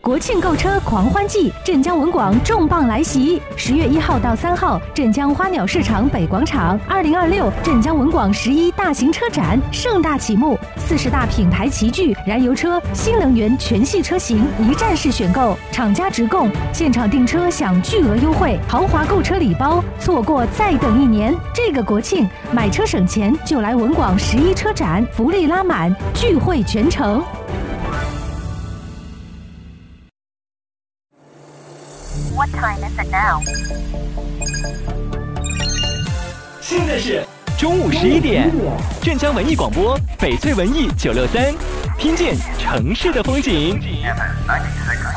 国庆购车狂欢季，镇江文广重磅来袭！10月1号到3号，镇江花鸟市场北广场，2026镇江文广11大型车展盛大启幕，40大品牌齐聚，燃油车、新能源全系车型一站式选购，厂家直供，现场订车享巨额优惠，豪华购车礼包，错过再等1年。这个国庆买车省钱就来文广11车展，福利拉满，聚会全城。 What time is it now? 现在是中午11点，镇江文艺广播，翡翠文艺963，听见城市的风景。